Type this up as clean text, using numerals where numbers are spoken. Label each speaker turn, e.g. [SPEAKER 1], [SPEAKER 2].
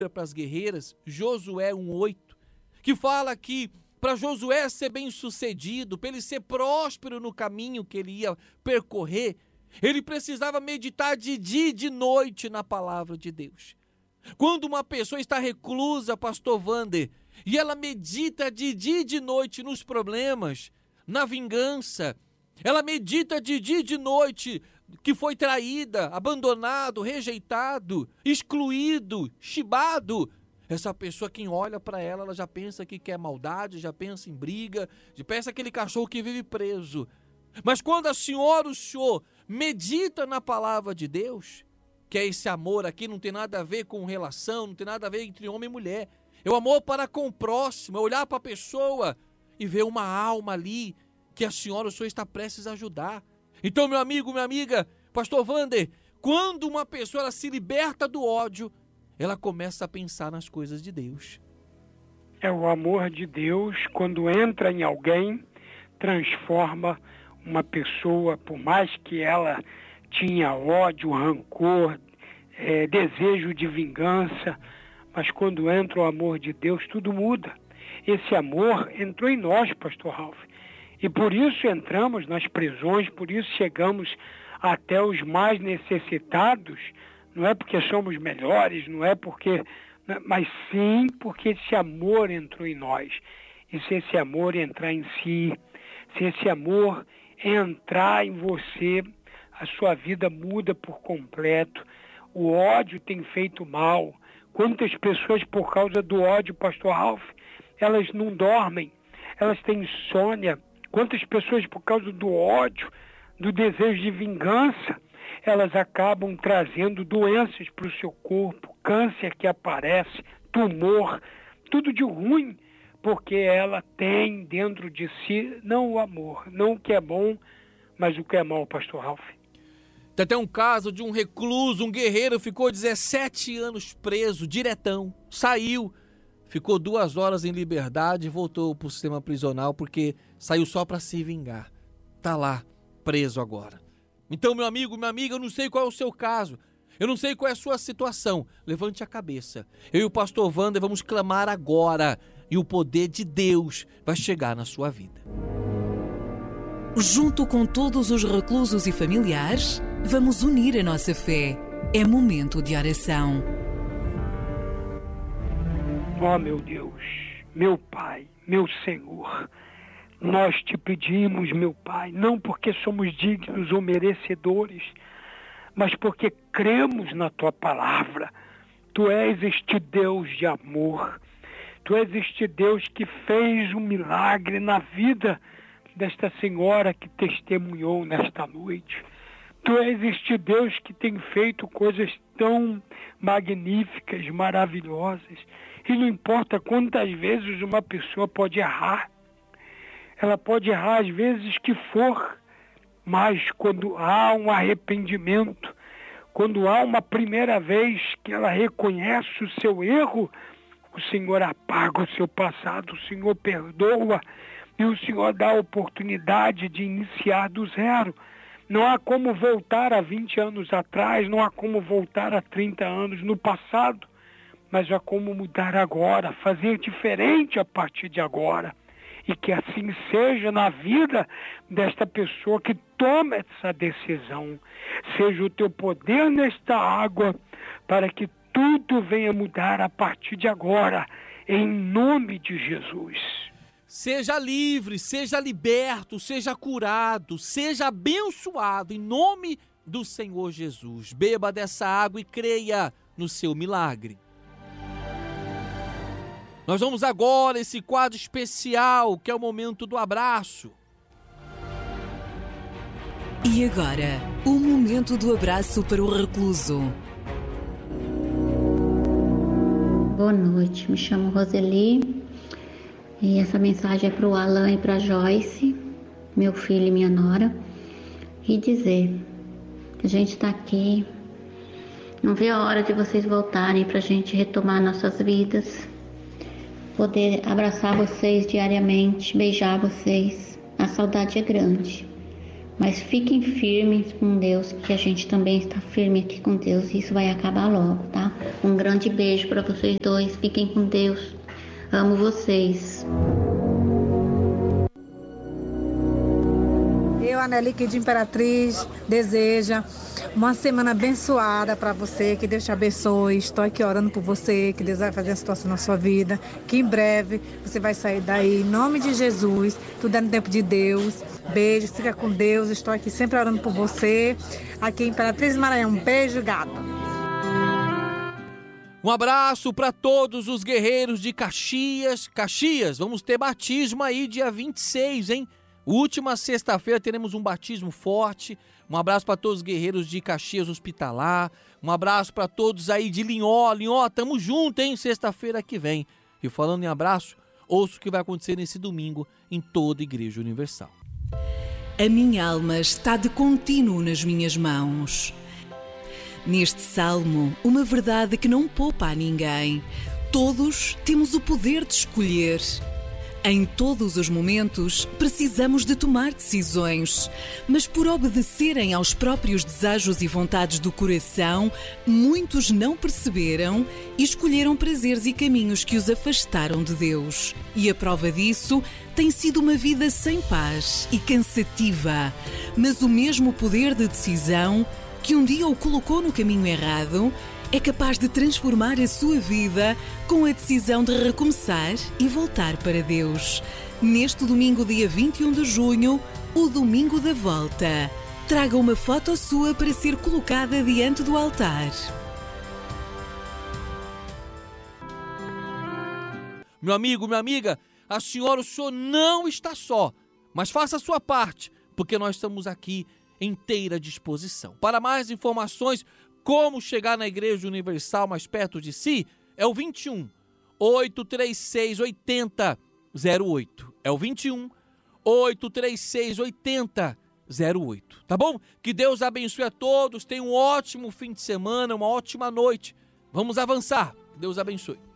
[SPEAKER 1] para as guerreiras, Josué 1:8, que fala que para Josué ser bem-sucedido, para ele ser próspero no caminho que ele ia percorrer, ele precisava meditar de dia e de noite na palavra de Deus. Quando uma pessoa está reclusa, pastor Wander, e ela medita de dia e de noite nos problemas, na vingança, ela medita de dia e de noite que foi traída, abandonado, rejeitado, excluído, chibado. Essa pessoa, quem olha para ela, ela já pensa que quer maldade, já pensa em briga, já pensa aquele cachorro que vive preso. Mas quando a senhora, o senhor, medita na palavra de Deus, que é esse amor aqui, não tem nada a ver com relação, não tem nada a ver entre homem e mulher. É o amor para com o próximo, é olhar para a pessoa e ver uma alma ali que a senhora, o senhor está prestes a ajudar. Então, meu amigo, minha amiga, pastor Wander, quando uma pessoa ela se liberta do ódio, ela começa a pensar nas coisas de Deus.
[SPEAKER 2] É o amor de Deus, quando entra em alguém, transforma uma pessoa, por mais que ela tinha ódio, rancor, desejo de vingança, mas quando entra o amor de Deus, tudo muda. Esse amor entrou em nós, pastor Ralph, e por isso entramos nas prisões, por isso chegamos até os mais necessitados. Não é porque somos melhores, não é porque... mas sim porque esse amor entrou em nós. E se esse amor entrar em si, se esse amor entrar em você, a sua vida muda por completo. O ódio tem feito mal. Quantas pessoas, por causa do ódio, pastor Ralph, elas não dormem, elas têm insônia. Quantas pessoas, por causa do ódio, do desejo de vingança, elas acabam trazendo doenças para o seu corpo, câncer que aparece, tumor, tudo de ruim, porque ela tem dentro de si não o amor, não o que é bom, mas o que é mal, pastor Ralph.
[SPEAKER 1] Tem até um caso de um recluso, um guerreiro, ficou 17 anos preso, diretão, saiu, ficou 2 horas em liberdade e voltou para o sistema prisional porque saiu só para se vingar. Tá lá, preso agora. Então, meu amigo, minha amiga, eu não sei qual é o seu caso, eu não sei qual é a sua situação. Levante a cabeça. Eu e o pastor Wander vamos clamar agora e o poder de Deus vai chegar na sua vida.
[SPEAKER 3] Junto com todos os reclusos e familiares, vamos unir a nossa fé. É momento de oração.
[SPEAKER 2] Ó meu Deus, meu Pai, meu Senhor, nós te pedimos, meu Pai, não porque somos dignos ou merecedores, mas porque cremos na Tua palavra. Tu és este Deus de amor. Tu és este Deus que fez um milagre na vida desta senhora que testemunhou nesta noite. Tu és este Deus que tem feito coisas tão magníficas, maravilhosas. E não importa quantas vezes uma pessoa pode errar. Ela pode errar às vezes que for, mas quando há um arrependimento, quando há uma primeira vez que ela reconhece o seu erro, o Senhor apaga o seu passado, o Senhor perdoa e o Senhor dá a oportunidade de iniciar do zero. Não há como voltar a 20 anos atrás, não há como voltar a 30 anos no passado, mas há como mudar agora, fazer diferente a partir de agora. E que assim seja na vida desta pessoa que toma essa decisão. Seja o teu poder nesta água para que tudo venha mudar a partir de agora, em nome de Jesus.
[SPEAKER 1] Seja livre, seja liberto, seja curado, seja abençoado em nome do Senhor Jesus. Beba dessa água e creia no seu milagre. Nós vamos agora a esse quadro especial, que é o momento do abraço.
[SPEAKER 3] E agora, o momento do abraço para o recluso.
[SPEAKER 4] Boa noite, me chamo Roseli e essa mensagem é para o Alan e para a Joyce, meu filho e minha nora, e dizer que a gente está aqui, não vê a hora de vocês voltarem para a gente retomar nossas vidas, poder abraçar vocês diariamente, beijar vocês. A saudade é grande, Mas fiquem firmes com Deus, que a gente também está firme aqui com Deus e isso vai acabar logo, tá? Um grande beijo para vocês dois, fiquem com Deus. Amo vocês.
[SPEAKER 5] Eu, Anelique de Imperatriz, deseja uma semana abençoada para você, que Deus te abençoe. Estou aqui orando por você, que Deus vai fazer a situação na sua vida, que em breve você vai sair daí, em nome de Jesus, tudo é no tempo de Deus. Beijo, fica com Deus, estou aqui sempre orando por você. Aqui em Imperatriz Maranhão, um beijo, gata.
[SPEAKER 1] Um abraço para todos os guerreiros de Caxias. Caxias, vamos ter batismo aí dia 26, hein? Última sexta-feira teremos um batismo forte. Um abraço para todos os guerreiros de Caxias Hospitalar. Um abraço para todos aí de Linhó. Linhó, tamo junto, hein? Sexta-feira que vem. E falando em abraço, ouça o que vai acontecer nesse domingo em toda a Igreja Universal.
[SPEAKER 3] A minha alma está de contínuo nas minhas mãos. Neste salmo, uma verdade que não poupa a ninguém. Todos temos o poder de escolher. Em todos os momentos, precisamos de tomar decisões, mas por obedecerem aos próprios desejos e vontades do coração, muitos não perceberam e escolheram prazeres e caminhos que os afastaram de Deus. E a prova disso tem sido uma vida sem paz e cansativa, mas o mesmo poder de decisão que um dia o colocou no caminho errado é capaz de transformar a sua vida com a decisão de recomeçar e voltar para Deus. Neste domingo, dia 21 de junho, o domingo da volta. Traga uma foto sua para ser colocada diante do altar.
[SPEAKER 1] Meu amigo, minha amiga, a senhora, o senhor não está só, mas faça a sua parte, porque nós estamos aqui em inteira disposição. Para mais informações, como chegar na Igreja Universal mais perto de si, é o 21 836 80 08. É o 21 836 80 08. Tá bom? Que Deus abençoe a todos. Tenham um ótimo fim de semana, uma ótima noite. Vamos avançar. Deus abençoe.